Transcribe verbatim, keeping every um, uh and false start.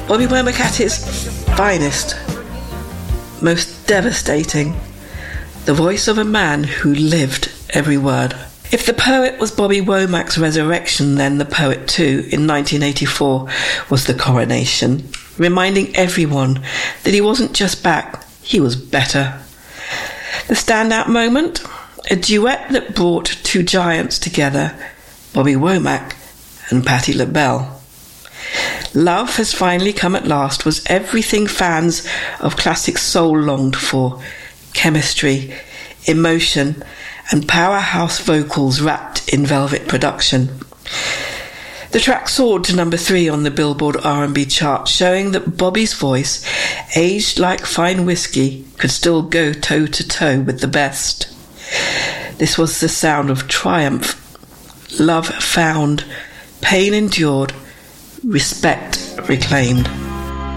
Bobby Womack at his finest, most devastating, the voice of a man who lived every word. If the poet was Bobby Womack's resurrection, then the poet too, in nineteen eighty-four, was the coronation, reminding everyone that he wasn't just back, he was better. The standout moment? A duet that brought two giants together, Bobby Womack and Patti LaBelle. Love Has Finally Come at Last was everything fans of classic soul longed for. Chemistry, emotion, and powerhouse vocals wrapped in velvet production. The track soared to number three on the Billboard R and B chart, showing that Bobby's voice, aged like fine whiskey, could still go toe-to-toe with the best. This was the sound of triumph, love found, pain endured, respect reclaimed.